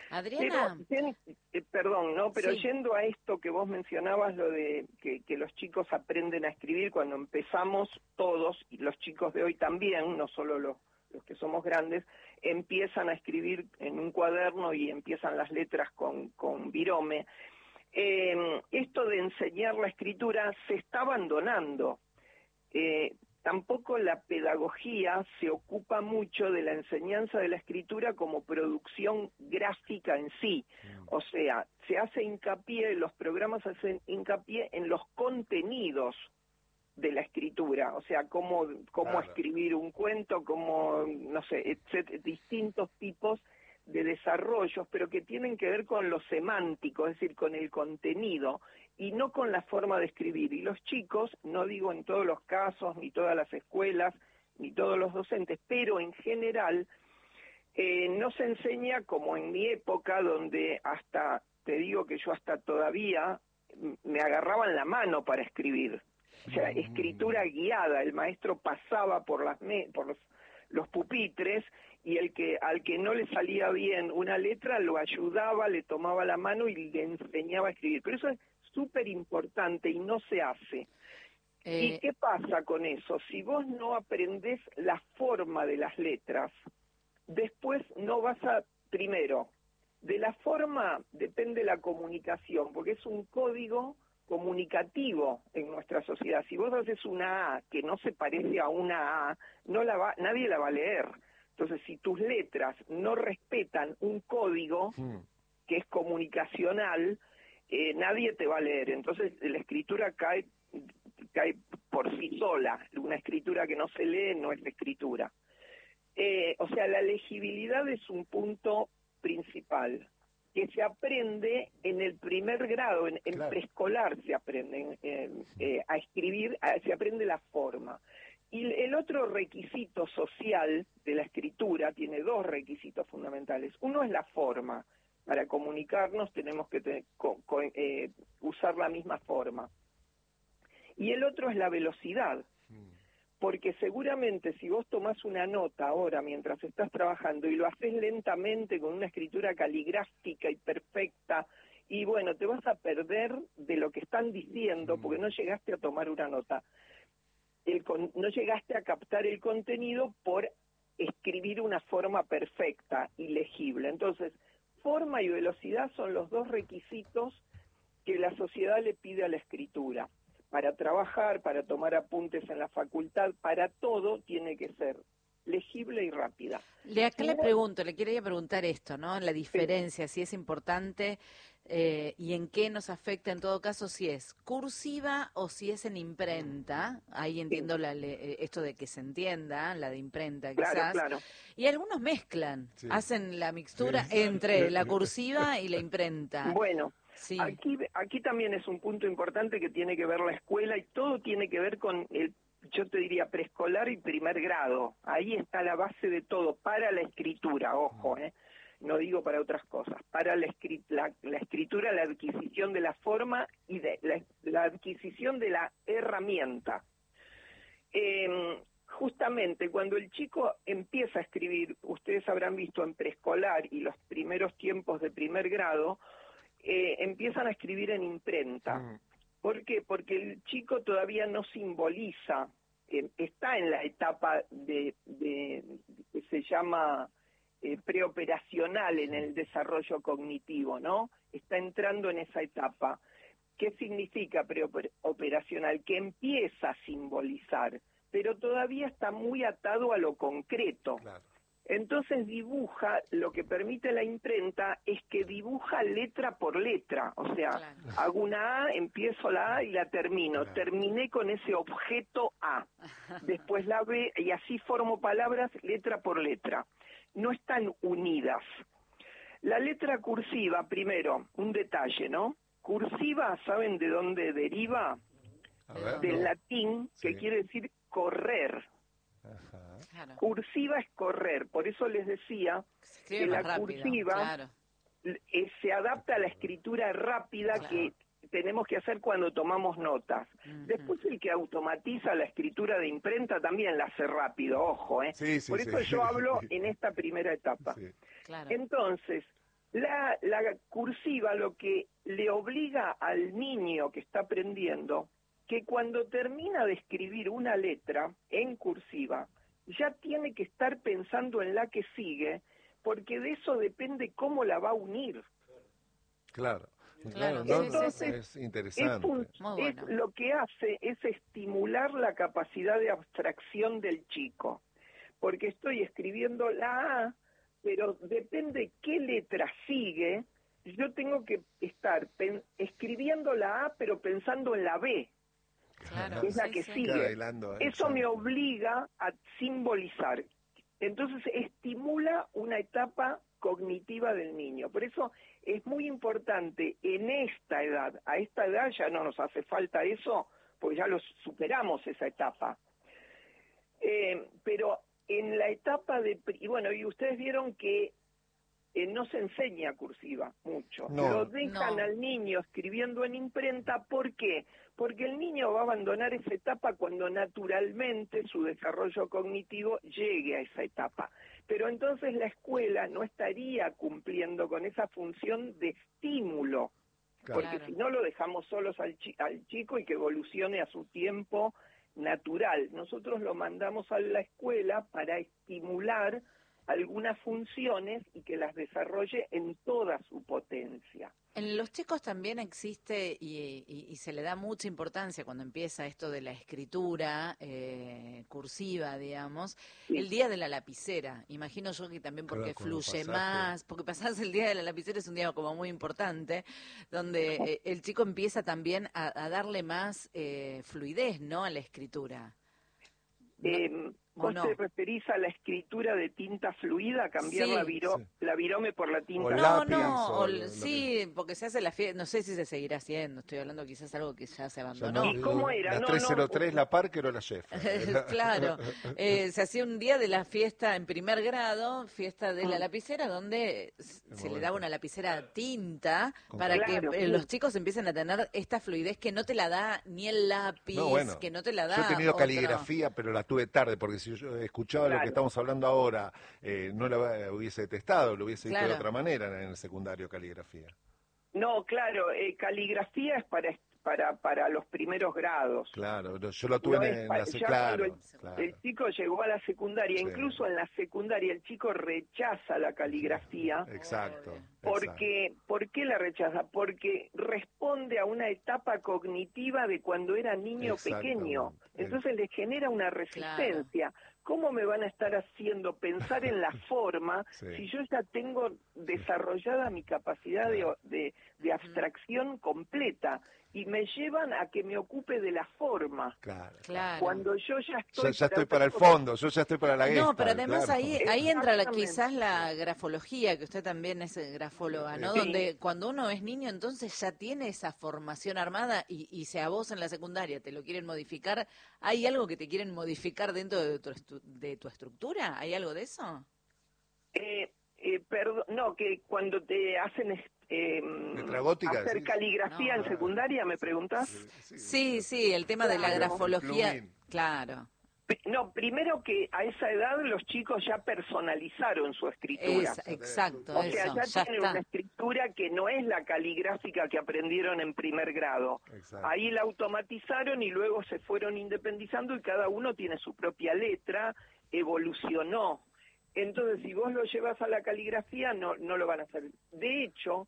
Adriana. Perdón, ¿no? Pero Sí. yendo a esto que vos mencionabas, lo de que los chicos aprenden a escribir cuando empezamos todos, y los chicos de hoy también, no solo los que somos grandes, empiezan a escribir en un cuaderno y empiezan las letras con virome. Esto de enseñar la escritura se está abandonando. Tampoco la pedagogía se ocupa mucho de la enseñanza de la escritura como producción gráfica en sí. O sea, se hace hincapié, los programas hacen hincapié en los contenidos de la escritura, o sea, cómo Claro. escribir un cuento, cómo, no sé, distintos tipos de desarrollos, pero que tienen que ver con lo semántico, es decir, con el contenido, y no con la forma de escribir. Y los chicos, no digo en todos los casos, ni todas las escuelas, ni todos los docentes, pero en general no se enseña como en mi época, donde hasta, te digo que yo hasta todavía me agarraban la mano para escribir. O sea, escritura guiada, el maestro pasaba por los pupitres y al que no le salía bien una letra lo ayudaba, le tomaba la mano y le enseñaba a escribir. Pero eso es súper importante y no se hace. ¿Y qué pasa con eso? Si vos no aprendés la forma de las letras, después no vas a, primero, de la forma depende la comunicación, porque es un código comunicativo en nuestra sociedad. Si vos haces una A que no se parece a una A, nadie la va a leer. Entonces, si tus letras no respetan un código que es comunicacional, nadie te va a leer. Entonces, la escritura cae por sí sola. Una escritura que no se lee no es escritura. O sea, la legibilidad es un punto principal, que se aprende en el primer grado, en Claro. preescolar se aprende a escribir, se aprende la forma. Y el otro requisito social de la escritura tiene dos requisitos fundamentales. Uno es la forma. Para comunicarnos tenemos que usar la misma forma. Y el otro es la velocidad. Porque seguramente si vos tomás una nota ahora mientras estás trabajando y lo haces lentamente con una escritura caligráfica y perfecta, y bueno, te vas a perder de lo que están diciendo porque no llegaste a tomar una nota. No llegaste a captar el contenido por escribir una forma perfecta y legible. Entonces, forma y velocidad son los dos requisitos que la sociedad le pide a la escritura. Para trabajar, para tomar apuntes en la facultad, para todo tiene que ser legible y rápida. Acá le quería preguntar esto, ¿no? La diferencia, si es importante y en qué nos afecta en todo caso, si es cursiva o si es en imprenta. Ahí entiendo esto de que se entienda, la de imprenta quizás. Claro. Y algunos mezclan, hacen la mixtura entre la cursiva y la imprenta. Bueno. Sí. Aquí también es un punto importante que tiene que ver la escuela y todo tiene que ver con yo te diría preescolar y primer grado. Ahí está la base de todo para la escritura, ojo, no digo para otras cosas. Para la escritura, la adquisición de la forma y la adquisición de la herramienta. Justamente cuando el chico empieza a escribir, ustedes habrán visto en preescolar y los primeros tiempos de primer grado, empiezan a escribir en imprenta. ¿Por qué? Porque el chico todavía no simboliza, está en la etapa que se llama preoperacional en el desarrollo cognitivo, ¿no? Está entrando en esa etapa. ¿Qué significa preoperacional? Que empieza a simbolizar, pero todavía está muy atado a lo concreto. Claro. Entonces dibuja, lo que permite la imprenta es que dibuja letra por letra, o sea, hago una A, empiezo la A y la termino, terminé con ese objeto A, después la B, y así formo palabras letra por letra, no están unidas. La letra cursiva, primero, un detalle, ¿no? Cursiva, ¿saben de dónde deriva? Del latín, que quiere decir correr. Claro. Cursiva es correr, por eso les decía que la cursiva se adapta a la escritura rápida que tenemos que hacer cuando tomamos notas. Después el que automatiza la escritura de imprenta también la hace rápido, ojo, por eso yo hablo en esta primera etapa. Entonces, la cursiva lo que le obliga al niño que está aprendiendo, que cuando termina de escribir una letra en cursiva, ya tiene que estar pensando en la que sigue, porque de eso depende cómo la va a unir. Claro, Claro, no, Entonces, es interesante. Muy bueno. lo que hace es estimular la capacidad de abstracción del chico, porque estoy escribiendo la A, pero depende qué letra sigue, yo tengo que estar escribiendo la A, pero pensando en la B, Claro, que es la sí, que sí. sigue. Bailando, Eso me exacto. obliga a simbolizar. Entonces estimula una etapa cognitiva del niño. Por eso es muy importante en esta edad, a esta edad ya no nos hace falta eso, porque ya lo superamos esa etapa. Pero en la etapa de... Y bueno, y ustedes vieron que no se enseña cursiva mucho. No. Lo dejan No. al niño escribiendo en imprenta. ¿Por qué? Porque el niño va a abandonar esa etapa cuando naturalmente su desarrollo cognitivo llegue a esa etapa. Pero entonces la escuela no estaría cumpliendo con esa función de estímulo, Claro. porque Claro. si no lo dejamos solos al chico y que evolucione a su tiempo natural. Nosotros lo mandamos a la escuela para estimular algunas funciones y que las desarrolle en toda su potencia. En los chicos también existe y se le da mucha importancia cuando empieza esto de la escritura cursiva, digamos, Sí. el día de la lapicera. Imagino yo que también porque Claro, cuando fluye pasaste. más, porque pasás el día de la lapicera es un día como muy importante, donde el chico empieza también a darle más fluidez, ¿no? A la escritura. ¿No? ¿O ¿Vos no? te referís a la escritura de tinta fluida, cambiar Sí. la virome por la tinta? O No, lápiz, no, o sí, porque se hace la fiesta, no sé si se seguirá haciendo, estoy hablando quizás algo que ya se Ya abandonó. ¿Y cómo era? La No, 303, la Parker o la Sheffer. Claro, se hacía un día de la fiesta en primer grado, fiesta de la lapicera, donde se le daba una lapicera tinta para Claro, que sí. los chicos empiecen a tener esta fluidez que no te la da ni el lápiz, No, bueno, que no te la da yo he tenido otro. caligrafía, pero la tuve tarde, porque si yo escuchaba lo Claro. que estamos hablando ahora, no la hubiese detestado, lo hubiese visto de Claro. otra manera en el secundario caligrafía. No, claro, caligrafía es para los primeros grados. Claro, yo lo tuve No es en pa- la ya claro, cuando claro. el chico llegó a la secundaria, Sí. incluso en la secundaria el chico rechaza la caligrafía. Exacto. Porque, ¿por qué la rechaza? Porque responde a una etapa cognitiva de cuando era niño pequeño. Exactamente. Entonces le genera una resistencia. ¿Cómo me van a estar haciendo pensar en la forma Sí. si yo ya tengo desarrollada mi capacidad Claro. de abstracción completa? Y me llevan a que me ocupe de la forma. Claro. Claro. Cuando yo ya estoy... Ya estoy para el otra cosa. fondo, yo ya estoy para la No, Gestalt, pero además claro. ahí entra Exactamente. quizás la grafología, que usted también es grafóloga, ¿no? Sí. Donde cuando uno es niño entonces ya tiene esa formación armada y si a vos en la secundaria te lo quieren modificar, ¿hay algo que te quieren modificar dentro de tu estructura? ¿Hay algo de eso? Perdón, no, que cuando te hacen Letra gótica, hacer decís. caligrafía No. en secundaria, ¿me preguntás? Sí, el tema de la Claro. grafología, Plumín. claro. No, primero que a esa edad los chicos ya personalizaron su escritura. Exacto, O sea, eso, ya ya tienen está. una escritura que no es la caligráfica que aprendieron en primer grado. Exacto. Ahí la automatizaron y luego se fueron independizando y cada uno tiene su propia letra, evolucionó. Entonces, si vos lo llevas a la caligrafía, no lo van a hacer. De hecho,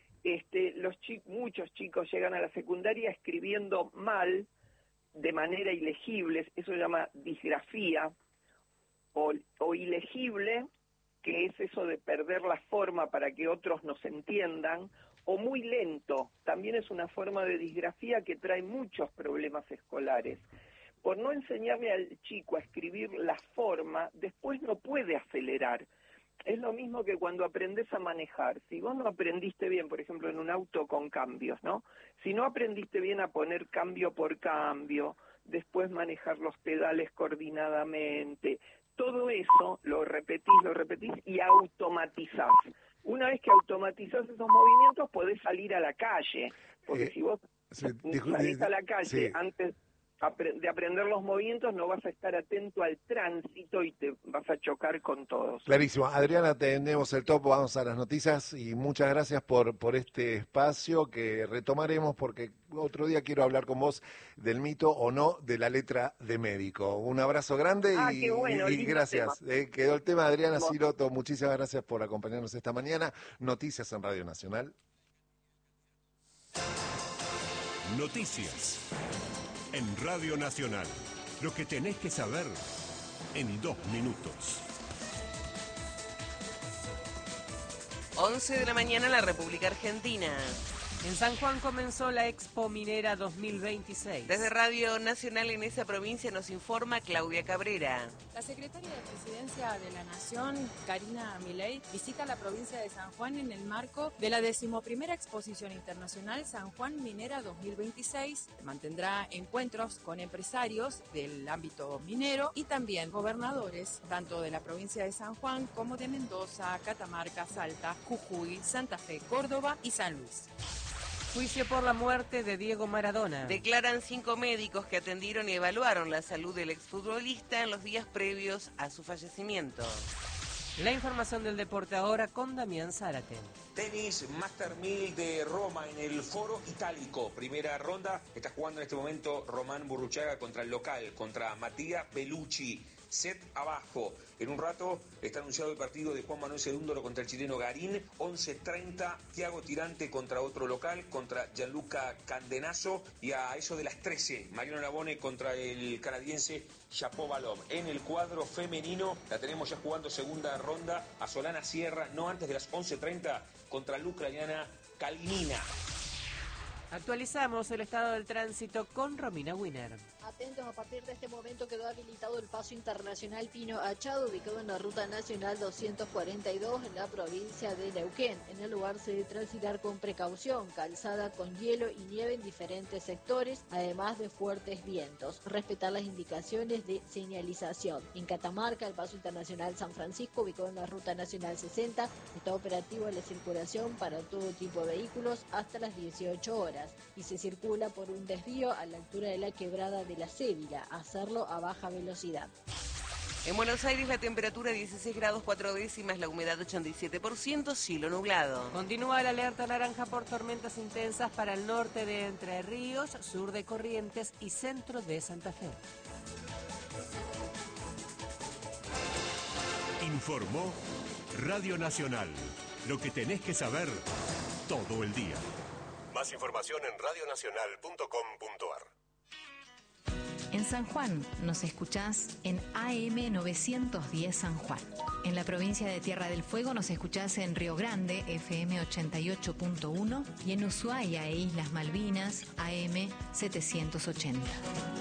muchos chicos llegan a la secundaria escribiendo mal, de manera ilegible, eso se llama disgrafía, o ilegible, que es eso de perder la forma para que otros nos entiendan, o muy lento, también es una forma de disgrafía que trae muchos problemas escolares. Por no enseñarle al chico a escribir la forma, después no puede acelerar. Es lo mismo que cuando aprendes a manejar. Si vos no aprendiste bien, por ejemplo, en un auto con cambios, ¿no? Si no aprendiste bien a poner cambio por cambio, después manejar los pedales coordinadamente, todo eso lo repetís y automatizás. Una vez que automatizás esos movimientos, podés salir a la calle. Porque si vos salís a la calle sí. antes... de aprender los movimientos, no vas a estar atento al tránsito y te vas a chocar con todos. Clarísimo. Adriana, tenemos el topo, vamos a las noticias y muchas gracias por este espacio que retomaremos porque otro día quiero hablar con vos del mito o no de la letra de médico. Un abrazo grande Qué bueno, y gracias. Quedó el tema. Adriana Siroto, muchísimas gracias por acompañarnos esta mañana. Noticias en Radio Nacional. Noticias en Radio Nacional. Lo que tenés que saber en 2 minutos. 11 de la mañana en la República Argentina. En San Juan comenzó la Expo Minera 2026. Desde Radio Nacional en esa provincia nos informa Claudia Cabrera. La secretaria de Presidencia de la Nación, Karina Milei, visita la provincia de San Juan en el marco de la 11ª Exposición Internacional San Juan Minera 2026. Mantendrá encuentros con empresarios del ámbito minero y también gobernadores, tanto de la provincia de San Juan como de Mendoza, Catamarca, Salta, Jujuy, Santa Fe, Córdoba y San Luis. Juicio por la muerte de Diego Maradona. Declaran 5 médicos que atendieron y evaluaron la salud del exfutbolista en los días previos a su fallecimiento. La información del deporte ahora con Damián Zárate. Tenis Master 1000 de Roma en el Foro Itálico. Primera ronda. Está jugando en este momento Román Burruchaga contra el local, contra Matías Bellucci. Set abajo. En un rato está anunciado el partido de Juan Manuel Cerúndolo contra el chileno Garín. 11:30, Thiago Tirante contra otro local, contra Gianluca Candenazo. Y a eso de las 13, Mariano Navone contra el canadiense Shapovalov. En el cuadro femenino la tenemos ya jugando segunda ronda a Solana Sierra, no antes de las 11:30, contra la ucraniana Kalinina. Actualizamos el estado del tránsito con Romina Wiener. Atentos, a partir de este momento quedó habilitado el paso internacional Pino Achado, ubicado en la ruta nacional 242 en la provincia de Neuquén. En el lugar se debe transitar con precaución, calzada con hielo y nieve en diferentes sectores, además de fuertes vientos. Respetar las indicaciones de señalización. En Catamarca, el paso internacional San Francisco, ubicado en la ruta nacional 60, está operativo la circulación para todo tipo de vehículos hasta las 18 horas y se circula por un desvío a la altura de la quebrada de la Cévila, hacerlo a baja velocidad. En Buenos Aires la temperatura 16 grados 4 décimas, la humedad 87%, cielo nublado. Continúa la alerta naranja por tormentas intensas para el norte de Entre Ríos, sur de Corrientes y centro de Santa Fe. Informó Radio Nacional. Lo que tenés que saber todo el día. Más información en radionacional.com.ar. En San Juan nos escuchás en AM 910 San Juan. En la provincia de Tierra del Fuego nos escuchás en Río Grande, FM 88.1 y en Ushuaia e Islas Malvinas, AM 780.